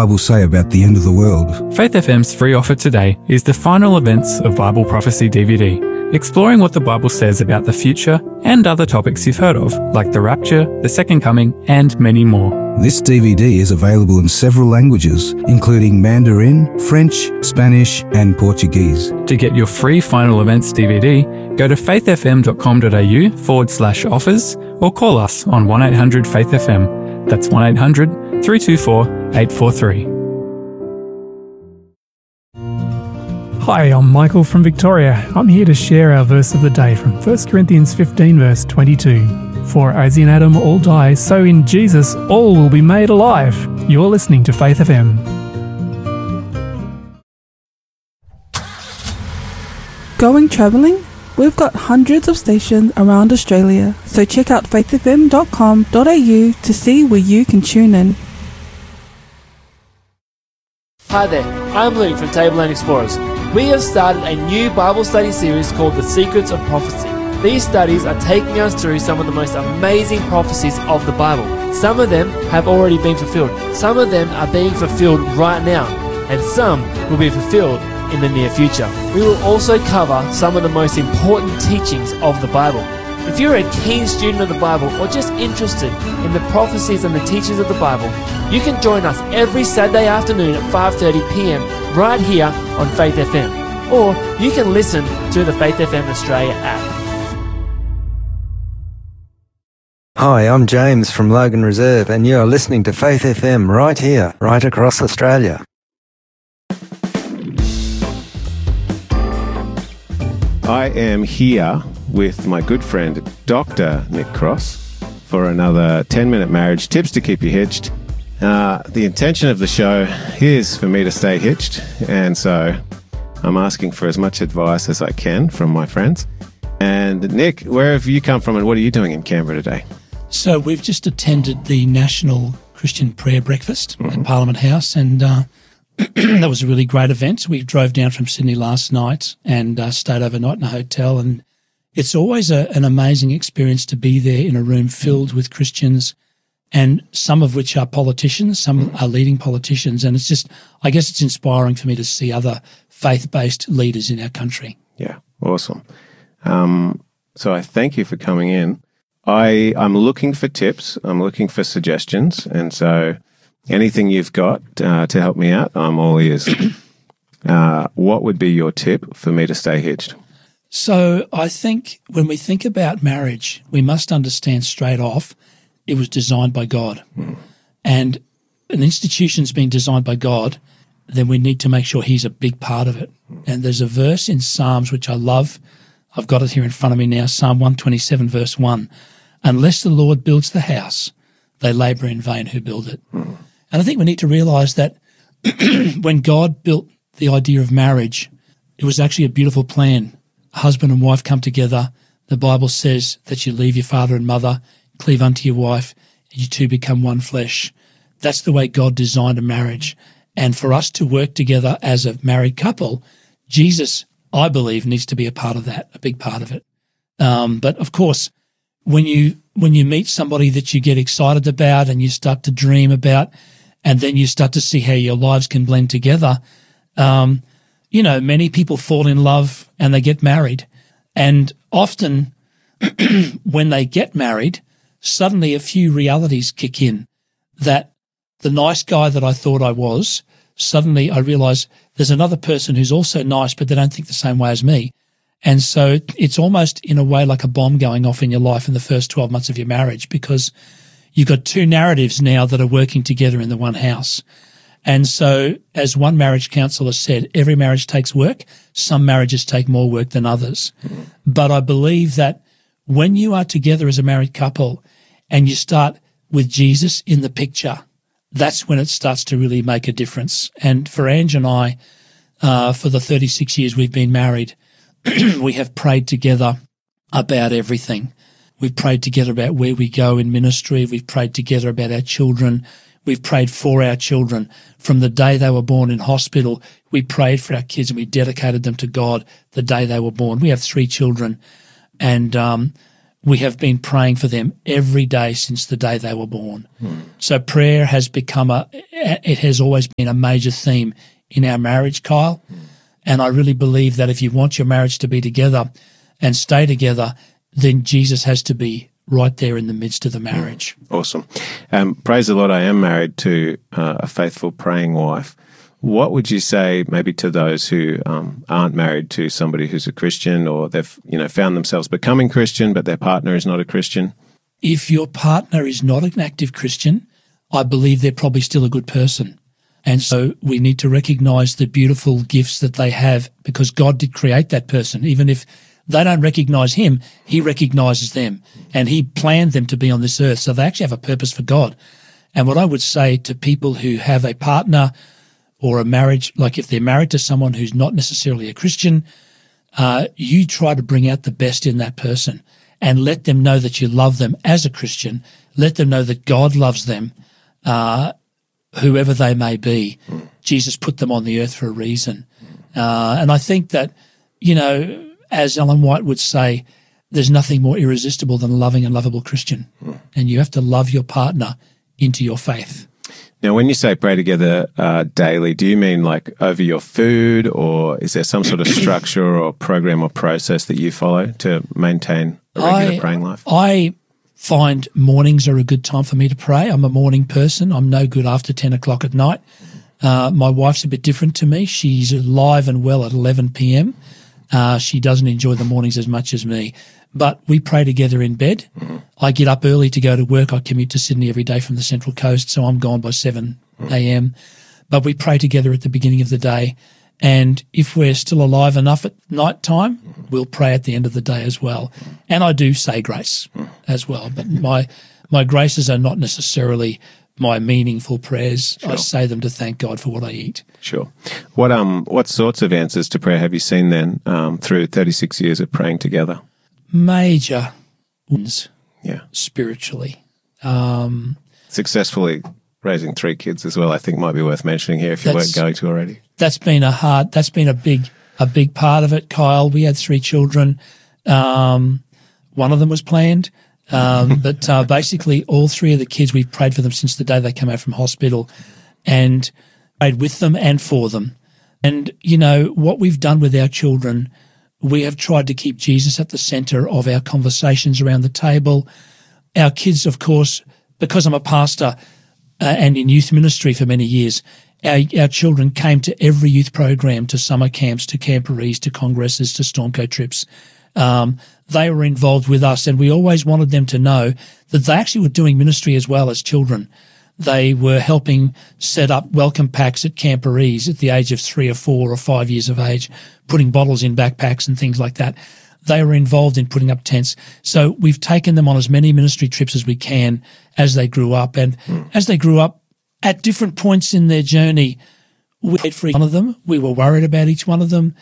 Bible say about the end of the world? Faith FM's free offer today is the Final Events of Bible Prophecy DVD, exploring what the Bible says about the future and other topics you've heard of, like the rapture, the second coming, and many more. This DVD is available in several languages, including Mandarin, French, Spanish, and Portuguese. To get your free Final Events DVD, go to faithfm.com.au/offers or call us on 1-800-FAITH-FM. That's 1-800-324-843. Hi, I'm Michael from Victoria. I'm here to share our verse of the day from 1 Corinthians 15 verse 22. For as in Adam all die, so in Jesus all will be made alive. You're listening to Faith FM. Going travelling? We've got hundreds of stations around Australia, so check out faithfm.com.au to see where you can tune in. Hi there, I'm Luke from Tableland Explorers. We have started a new Bible study series called The Secrets of Prophecy. These studies are taking us through some of the most amazing prophecies of the Bible. Some of them have already been fulfilled. Some of them are being fulfilled right now. And some will be fulfilled in the near future. We will also cover some of the most important teachings of the Bible. If you're a keen student of the Bible or just interested in the prophecies and the teachings of the Bible, you can join us every Saturday afternoon at 5:30 p.m. right here on Faith FM. Or you can listen to the Faith FM Australia app. Hi, I'm James from Logan Reserve, and you're listening to Faith FM right here, right across Australia. I am here with my good friend, Dr. Nick Cross, for another 10-minute marriage tips to keep you hitched. The intention of the show is for me to stay hitched, and so I'm asking for as much advice as I can from my friends. And Nick, where have you come from and what are you doing in Canberra today? So we've just attended the National Christian Prayer Breakfast at Parliament House, and that was a really great event. We drove down from Sydney last night and stayed overnight in a hotel, and it's always an amazing experience to be there in a room filled with Christians, and some of which are politicians, some are leading politicians, and it's just, I guess it's inspiring for me to see other faith-based leaders in our country. Yeah, awesome. So I thank you for coming in. I'm looking for tips. I'm looking for suggestions. And so anything you've got to help me out, I'm all ears. What would be your tip for me to stay hitched? So I think when we think about marriage, we must understand straight off it was designed by God. And an institution's been designed by God, then we need to make sure He's a big part of it. And there's a verse in Psalms which I love. I've got it here in front of me now, Psalm 127 verse 1. Unless the Lord builds the house, they labour in vain who build it. And I think we need to realise that when God built the idea of marriage, it was actually a beautiful plan. A husband and wife come together. The Bible says that you leave your father and mother, cleave unto your wife, and you two become one flesh. That's the way God designed a marriage. And for us to work together as a married couple, Jesus, I believe, needs to be a part of that, a big part of it. But of course, when you meet somebody that you get excited about and you start to dream about, and then you start to see how your lives can blend together, many people fall in love and they get married. And often when they get married, suddenly a few realities kick in that the nice guy that I thought I was, suddenly I realise there's another person who's also nice, but they don't think the same way as me. And so it's almost in a way like a bomb going off in your life in the first 12 months of your marriage, because you've got two narratives now that are working together in the one house. And so as one marriage counsellor said, every marriage takes work. Some marriages take more work than others. But I believe that when you are together as a married couple and you start with Jesus in the picture, that's when it starts to really make a difference. And for Ange and I, for the 36 years we've been married, we have prayed together about everything. We've prayed together about where we go in ministry. We've prayed together about our children. We've prayed for our children. From the day they were born in hospital, we prayed for our kids and we dedicated them to God the day they were born. We have 3 children, and we have been praying for them every day since the day they were born. So prayer has become it has always been a major theme in our marriage, Kyle. And I really believe that if you want your marriage to be together and stay together, then Jesus has to be right there in the midst of the marriage. Awesome. Praise the Lord, I am married to a faithful praying wife. What would you say maybe to those who aren't married to somebody who's a Christian, or they've found themselves becoming Christian but their partner is not a Christian? If your partner is not an active Christian, I believe they're probably still a good person. And so we need to recognize the beautiful gifts that they have, because God did create that person. Even if they don't recognize him, he recognizes them, and he planned them to be on this earth. So they actually have a purpose for God. And what I would say to people who have a partner or a marriage, like if they're married to someone who's not necessarily a Christian, you try to bring out the best in that person and let them know that you love them as a Christian. Let them know that God loves them, whoever they may be. Jesus put them on the earth for a reason. And I think that, as Ellen White would say, there's nothing more irresistible than a loving and lovable Christian. And you have to love your partner into your faith. Now, when you say pray together daily, do you mean like over your food, or is there some sort of structure or program or process that you follow to maintain a regular praying life? I find mornings are a good time for me to pray. I'm a morning person. I'm no good after 10 o'clock at night. My wife's a bit different to me. She's alive and well at 11 p.m. She doesn't enjoy the mornings as much as me. But we pray together in bed. I get up early to go to work. I commute to Sydney every day from the Central Coast, so I'm gone by 7 a.m. But we pray together at the beginning of the day. And if we're still alive enough at night time, we'll pray at the end of the day as well. And I do say grace as well. But my graces are not necessarily my meaningful prayers. Sure. I say them to thank God for what I eat. Sure. What sorts of answers to prayer have you seen then through 36 years of praying together? Major wins, spiritually. Successfully raising 3 kids as well, I think might be worth mentioning here if you weren't going to already. That's been a big part of it, Kyle. We had 3 children. One of them was planned. But basically all 3 of the kids, we've prayed for them since the day they came out from hospital, and prayed with them and for them. And, what we've done with our children, we have tried to keep Jesus at the center of our conversations around the table. Our kids, of course, because I'm a pastor and in youth ministry for many years, our children came to every youth program, to summer camps, to camporees, to congresses, to Stormcoat trips. They were involved with us, and we always wanted them to know that they actually were doing ministry as well as children. They were helping set up welcome packs at camporees at the age of 3 or 4 or 5 years of age, putting bottles in backpacks and things like that. They were involved in putting up tents. So we've taken them on as many ministry trips as we can as they grew up. And as they grew up at different points in their journey, we prayed for each one of them. We were worried about each one of them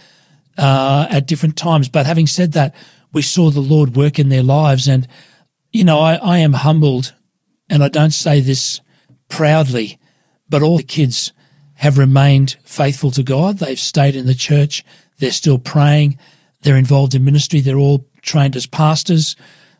at different times. But having said that, we saw the Lord work in their lives. And, I am humbled, and I don't say this proudly, but all the kids have remained faithful to God. They've stayed in the church. They're still praying. They're involved in ministry. They're all trained as pastors.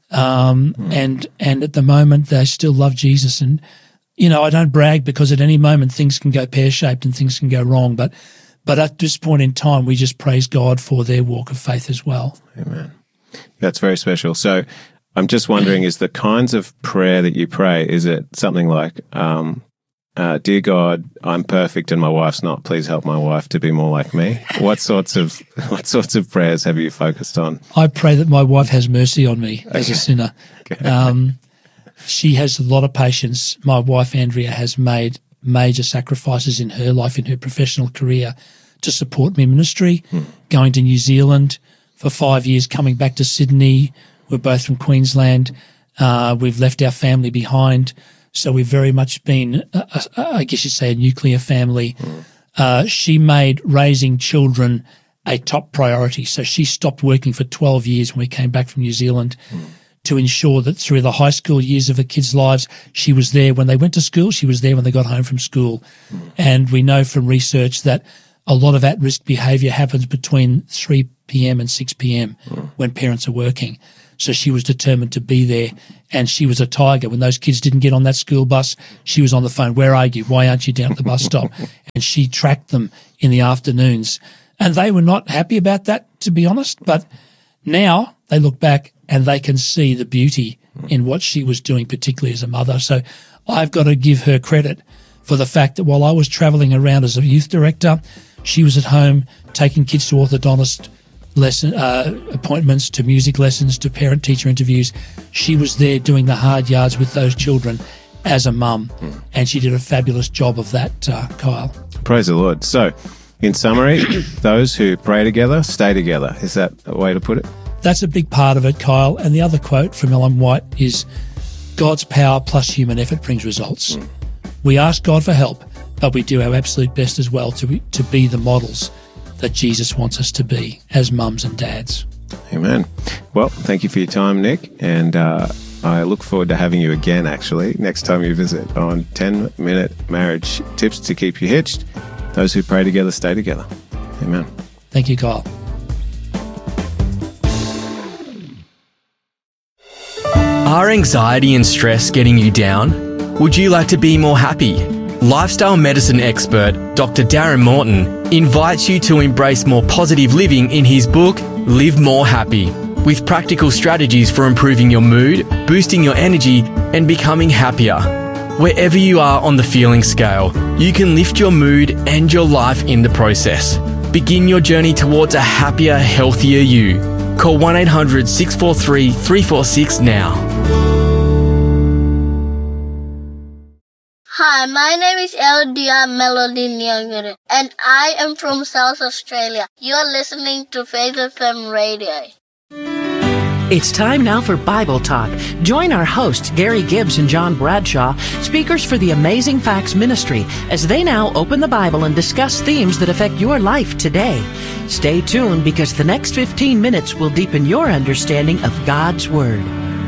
And at the moment they still love Jesus. And, I don't brag, because at any moment things can go pear-shaped and things can go wrong. But at this point in time, we just praise God for their walk of faith as well. Amen. That's very special. So I'm just wondering, is the kinds of prayer that you pray, is it something like, dear God, I'm perfect and my wife's not, please help my wife to be more like me? What sorts of prayers have you focused on? I pray that my wife has mercy on me as a sinner. Okay. She has a lot of patience. My wife, Andrea, has made major sacrifices in her life, in her professional career, to support me in ministry, going to New Zealand for 5 years, coming back to Sydney. We're both from Queensland. We've left our family behind. So we've very much been, I guess you'd say, a nuclear family. She made raising children a top priority. So she stopped working for 12 years when we came back from New Zealand to ensure that through the high school years of the kids' lives, she was there when they went to school, she was there when they got home from school. And we know from research that a lot of at-risk behaviour happens between 3 p.m. and 6 p.m. when parents are working. So she was determined to be there, and she was a tiger. When those kids didn't get on that school bus, she was on the phone. Where are you? Why aren't you down at the bus stop? And she tracked them in the afternoons. And they were not happy about that, to be honest. But now they look back and they can see the beauty in what she was doing, particularly as a mother. So I've got to give her credit for the fact that while I was travelling around as a youth director, she was at home taking kids to orthodontist appointments, to music lessons, to parent-teacher interviews. She was there doing the hard yards with those children as a mum, and she did a fabulous job of that, Kyle. Praise the Lord. So, in summary, those who pray together stay together. Is that a way to put it? That's a big part of it, Kyle. And the other quote from Ellen White is, God's power plus human effort brings results. We ask God for help, but we do our absolute best as well to be the models that Jesus wants us to be as mums and dads. Amen. Well, thank you for your time, Nick. And I look forward to having you again, actually, next time you visit on 10-minute marriage tips to keep you hitched. Those who pray together stay together. Amen. Thank you, Kyle. Are anxiety and stress getting you down? Would you like to be more happy? Lifestyle medicine expert Dr. Darren Morton invites you to embrace more positive living in his book, Live More Happy, with practical strategies for improving your mood, boosting your energy, and becoming happier. Wherever you are on the feeling scale, you can lift your mood and your life in the process. Begin your journey towards a happier, healthier you. Call 1-800-643-346 now. Hi, my name is Eldia Melody Nyangere, and I am from South Australia. You're listening to Faith FM Radio. It's time now for Bible Talk. Join our hosts, Gary Gibbs and John Bradshaw, speakers for the Amazing Facts Ministry, as they now open the Bible and discuss themes that affect your life today. Stay tuned, because the next 15 minutes will deepen your understanding of God's Word.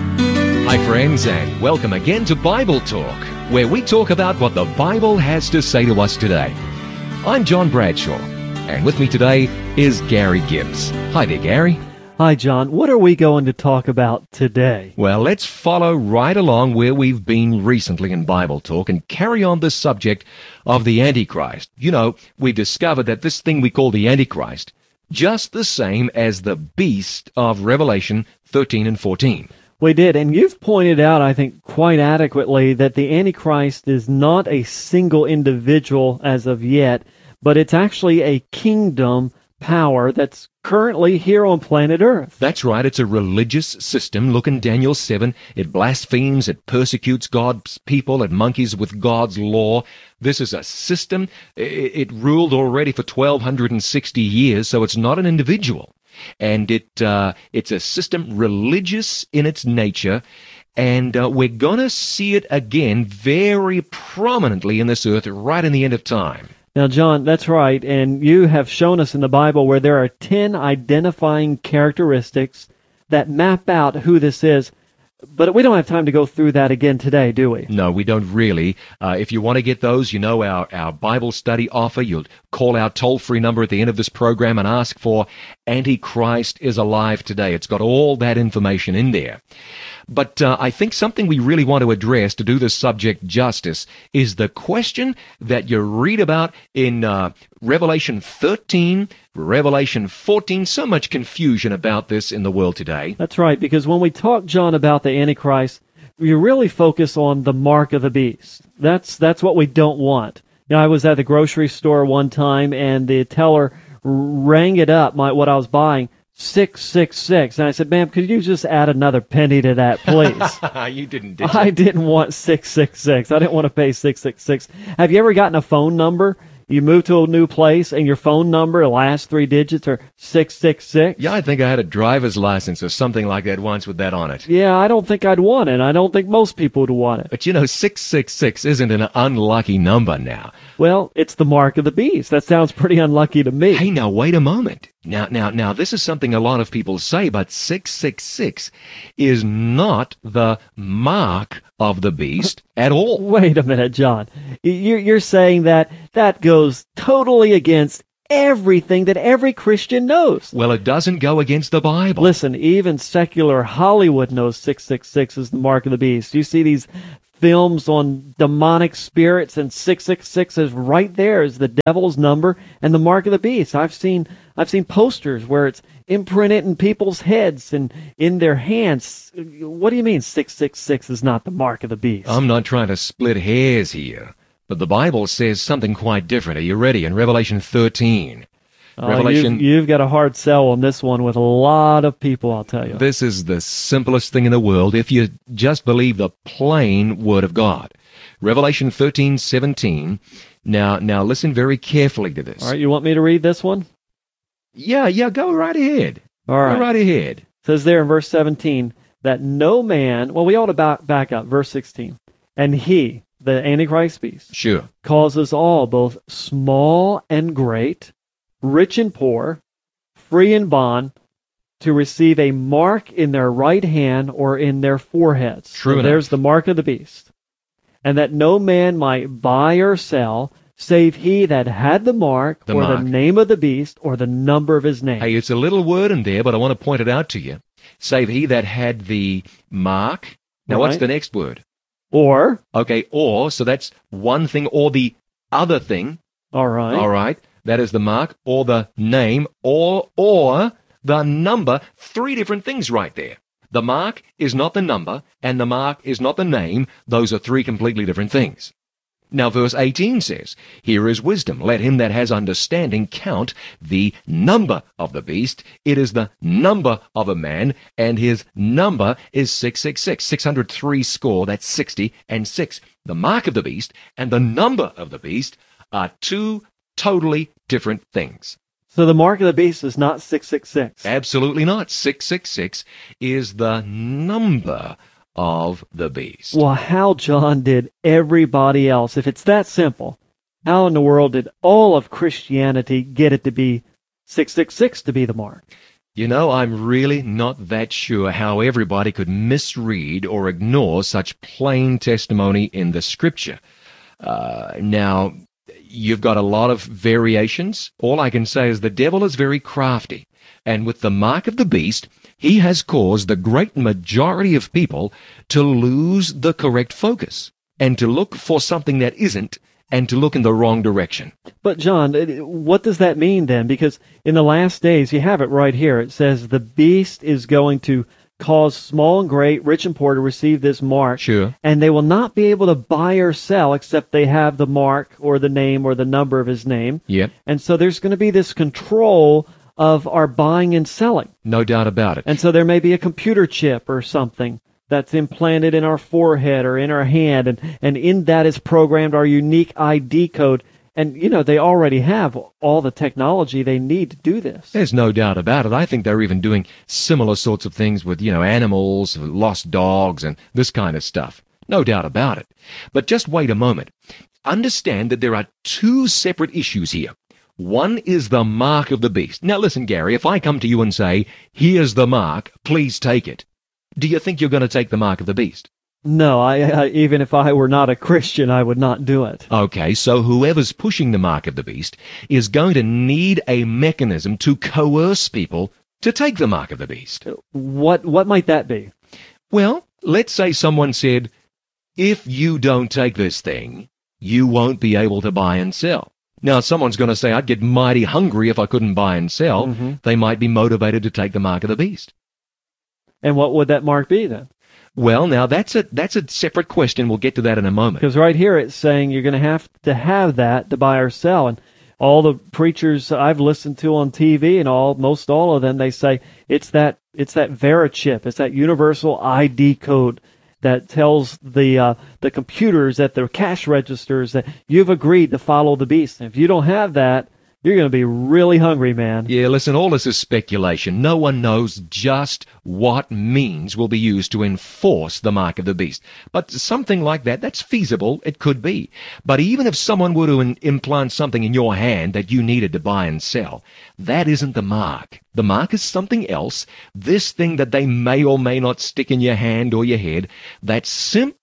Hi friends, and welcome again to Bible Talk, where we talk about what the Bible has to say to us today. I'm John Bradshaw, and with me today is Gary Gibbs. Hi there, Gary. Hi, John. What are we going to talk about today? Well, let's follow right along where we've been recently in Bible Talk and carry on the subject of the Antichrist. You know, we've discovered that this thing we call the Antichrist, just the same as the beast of Revelation 13 and 14. We did, and you've pointed out, I think, quite adequately that the Antichrist is not a single individual as of yet, but it's actually a kingdom power that's currently here on planet Earth. That's right. It's a religious system. Look in Daniel 7. It blasphemes, it persecutes God's people, it monkeys with God's law. This is a system. It ruled already for 1,260 years, so it's not an individual. And it's a system religious in its nature, and we're going to see it again very prominently in this earth right in the end of time. Now, John, that's right, and you have shown us in the Bible where there are 10 identifying characteristics that map out who this is, but we don't have time to go through that again today, do we? No, we don't really. If you want to get those, you know our Bible study offer. You'll call our toll-free number at the end of this program and ask for Antichrist is Alive Today. It's got all that information in there. But I think something we really want to address to do this subject justice is the question that you read about in Revelation 13, Revelation 14. So much confusion about this in the world today. That's right, because when we talk, John, about the Antichrist, you really focus on the mark of the beast. That's what we don't want. You know, I was at the grocery store one time, and the teller rang it up, what I was buying, 666, and I said, ma'am, could you just add another penny to that, please? You didn't, did you? I didn't want 666. I didn't want to pay 666. Have you ever gotten a phone number? You move to a new place, and your phone number, the last 3 digits are 666? Yeah, I think I had a driver's license or something like that once with that on it. Yeah, I don't think I'd want it. I don't think most people would want it. But you know, 666 isn't an unlucky number now. Well, it's the mark of the beast. That sounds pretty unlucky to me. Hey, now, wait a moment. Now, this is something a lot of people say, but 666 is not the mark of the beast at all. Wait a minute, John. You're saying that goes totally against everything that every Christian knows. Well, it doesn't go against the Bible. Listen, even secular Hollywood knows 666 is the mark of the beast. You see these films on demonic spirits, and 666 is right there as the devil's number and the mark of the beast. I've seen posters where it's imprinted in people's heads and in their hands. What do you mean 666 is not the mark of the beast? I'm not trying to split hairs here, but the Bible says something quite different. Are you ready? In Revelation 13. You've got a hard sell on this one with a lot of people, I'll tell you. This is the simplest thing in the world if you just believe the plain Word of God. Revelation 13:17. Now listen very carefully to this. All right, you want me to read this one? Yeah, go right ahead. All right. Go right ahead. It says there in verse 17 that no man, well, we ought to back up, verse 16. And he, the Antichrist beast, sure, causes all, both small and great, rich and poor, free and bond, to receive a mark in their right hand or in their foreheads. True enough. There's the mark of the beast. And that no man might buy or sell, save he that had the mark, the name of the beast, or the number of his name. Hey, it's a little word in there, but I want to point it out to you. Save he that had the mark. Now, what's the next word? Or. Okay, or. So that's one thing, or the other thing. All right. That is the mark, or the name, or the number. 3 different things right there. The mark is not the number, and the mark is not the name. Those are 3 completely different things. Now, verse 18 says, here is wisdom. Let him that has understanding count the number of the beast. It is the number of a man, and his number is 666. 603 score, that's 60 and 6. The mark of the beast and the number of the beast are 2 totally different things. So the mark of the beast is not 666. Absolutely not. 666 is the number of the beast. Well, how, John, did everybody else, if it's that simple, how in the world did all of Christianity get it to be 666 to be the mark? You know, I'm really not that sure how everybody could misread or ignore such plain testimony in the Scripture. Now, you've got a lot of variations. All I can say is the devil is very crafty. And with the mark of the beast, he has caused the great majority of people to lose the correct focus and to look for something that isn't and to look in the wrong direction. But, John, what does that mean then? Because in the last days, you have it right here. It says the beast is going to cause small and great, rich and poor to receive this mark. Sure. And they will not be able to buy or sell except they have the mark or the name or the number of his name. Yep. And so there's going to be this control of our buying and selling. No doubt about it. And so there may be a computer chip or something that's implanted in our forehead or in our hand, and in that is programmed our unique ID code. And, you know, they already have all the technology they need to do this. There's no doubt about it. I think they're even doing similar sorts of things with, animals, lost dogs, and this kind of stuff. No doubt about it. But just wait a moment. Understand that there are 2 separate issues here. One is the mark of the beast. Now listen, Gary, if I come to you and say, here's the mark, please take it, do you think you're going to take the mark of the beast? No, I even if I were not a Christian, I would not do it. Okay, so whoever's pushing the mark of the beast is going to need a mechanism to coerce people to take the mark of the beast. What might that be? Well, let's say someone said, if you don't take this thing, you won't be able to buy and sell. Now, someone's going to say, I'd get mighty hungry if I couldn't buy and sell. Mm-hmm. They might be motivated to take the mark of the beast. And what would that mark be then? Well, now, that's a separate question. We'll get to that in a moment. Because right here it's saying you're going to have that to buy or sell. And all the preachers I've listened to on TV and most all of them, they say it's that Verichip. It's that universal ID code that tells the computers at the cash registers that you've agreed to follow the beast. And if you don't have that, you're going to be really hungry, man. Yeah, listen, all this is speculation. No one knows just what means will be used to enforce the mark of the beast. But something like that's feasible. It could be. But even if someone were to implant something in your hand that you needed to buy and sell, that isn't the mark. The mark is something else. This thing that they may or may not stick in your hand or your head, that's simply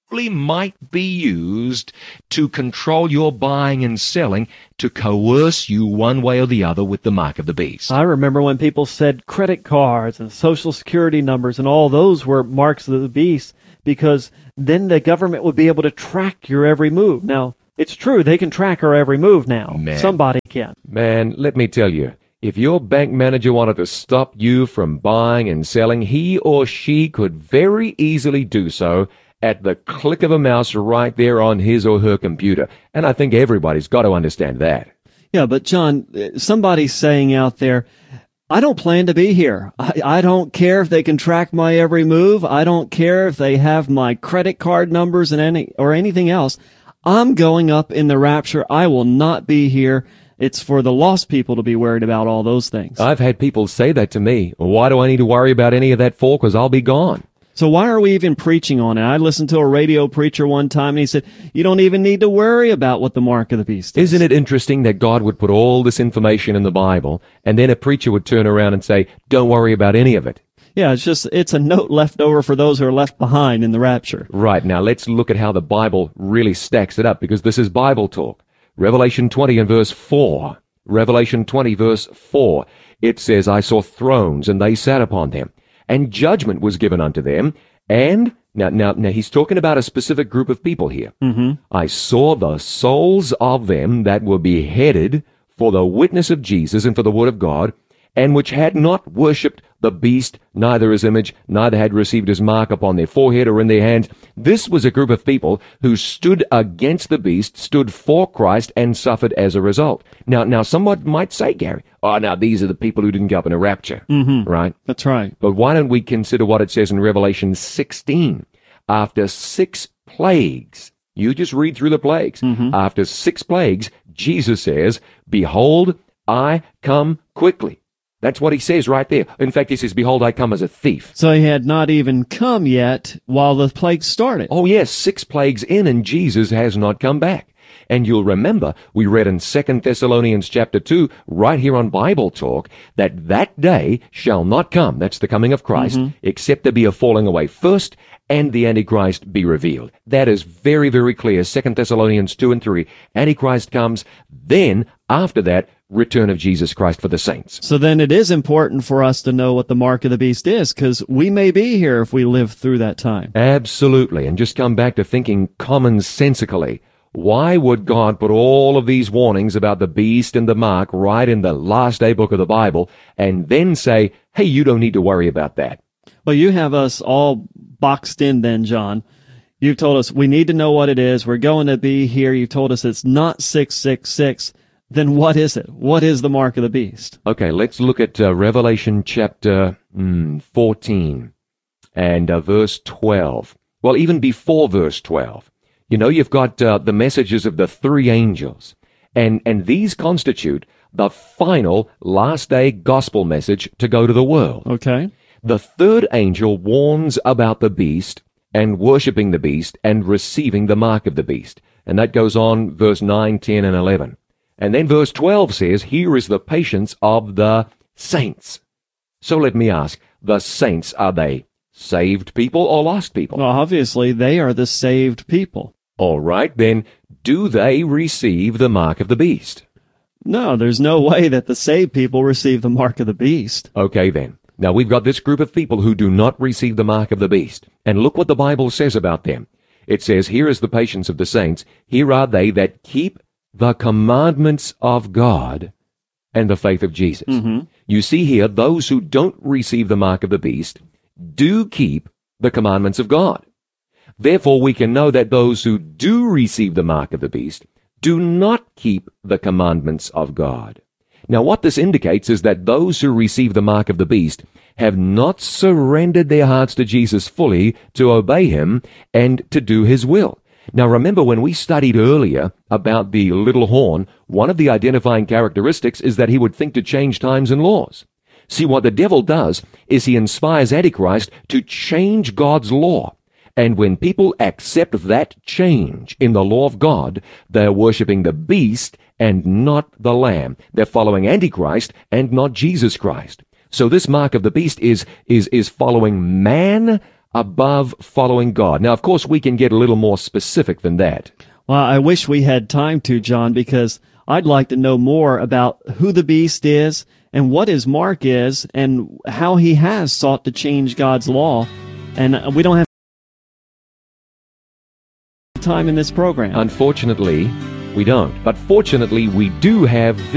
might be used to control your buying and selling, to coerce you one way or the other with the mark of the beast. I remember when people said credit cards and social security numbers and all those were marks of the beast, because then the government would be able to track your every move. Now, it's true, they can track our every move now. Man. Somebody can. Man, let me tell you, if your bank manager wanted to stop you from buying and selling, he or she could very easily do so at the click of a mouse right there on his or her computer. And I think everybody's got to understand that. Yeah, but John, somebody's saying out there, I don't plan to be here. I don't care if they can track my every move. I don't care if they have my credit card numbers and anything else. I'm going up in the rapture. I will not be here. It's for the lost people to be worried about all those things. I've had people say that to me. Why do I need to worry about any of that for? Because I'll be gone. So why are we even preaching on it? I listened to a radio preacher one time, and he said, you don't even need to worry about what the mark of the beast is. Isn't it interesting that God would put all this information in the Bible, and then a preacher would turn around and say, don't worry about any of it? Yeah, it's a note left over for those who are left behind in the rapture. Right, now let's look at how the Bible really stacks it up, because this is Bible talk. Revelation 20 and verse 4. Revelation 20 verse 4. It says, I saw thrones, and they sat upon them, and judgment was given unto them. And now he's talking about a specific group of people here. Mm-hmm. I saw the souls of them that were beheaded for the witness of Jesus and for the word of God, and which had not worshipped the beast, neither his image, neither had received his mark upon their forehead or in their hands. This was a group of people who stood against the beast, stood for Christ, and suffered as a result. Now someone might say, Gary, now these are the people who didn't go up in a rapture, right? That's right. But why don't we consider what it says in Revelation 16? After 6 plagues, you just read through the plagues. After 6 plagues, Jesus says, behold, I come quickly. That's what he says right there. In fact, he says, behold, I come as a thief. So he had not even come yet while the plague started. Oh, yes, 6 plagues in, and Jesus has not come back. And you'll remember, we read in 2 Thessalonians chapter 2, right here on Bible Talk, that day shall not come, that's the coming of Christ, except there be a falling away first, and the Antichrist be revealed. That is very, very clear. 2 Thessalonians 2 and 3. Antichrist comes, then, after that, return of Jesus Christ for the saints. So then it is important for us to know what the mark of the beast is, because we may be here if we live through that time. Absolutely. And just come back to thinking commonsensically. Why would God put all of these warnings about the beast and the mark right in the last day book of the Bible, and then say, hey, you don't need to worry about that? Well, you have us all boxed in then, John. You've told us we need to know what it is. We're going to be here. You've told us it's not 666. Then what is it? What is the mark of the beast? Okay, let's look at Revelation chapter 14 and verse 12. Well, even before verse 12. You know, you've got the messages of the 3 angels. And these constitute the final last day gospel message to go to the world. Okay. The 3rd angel warns about the beast and worshiping the beast and receiving the mark of the beast. And that goes on verse 9, 10, and 11. And then verse 12 says, here is the patience of the saints. So let me ask, the saints, are they saved people or lost people? Well, obviously, they are the saved people. All right, then, do they receive the mark of the beast? No, there's no way that the saved people receive the mark of the beast. Okay, then. Now, we've got this group of people who do not receive the mark of the beast. And look what the Bible says about them. It says, here is the patience of the saints. Here are they that keep the commandments of God and the faith of Jesus. You see here, those who don't receive the mark of the beast do keep the commandments of God. Therefore, we can know that those who do receive the mark of the beast do not keep the commandments of God. Now, what this indicates is that those who receive the mark of the beast have not surrendered their hearts to Jesus fully to obey him and to do his will. Now, remember when we studied earlier about the little horn, one of the identifying characteristics is that he would think to change times and laws. See, what the devil does is he inspires Antichrist to change God's law. And when people accept that change in the law of God, they're worshiping the beast and not the Lamb. They're following Antichrist and not Jesus Christ. So this mark of the beast is following man above following God. Now, of course, we can get a little more specific than that. Well, I wish we had time to, John, because I'd like to know more about who the beast is and what his mark is and how he has sought to change God's law. And we don't have time in this program. Unfortunately, we don't. But fortunately, we do have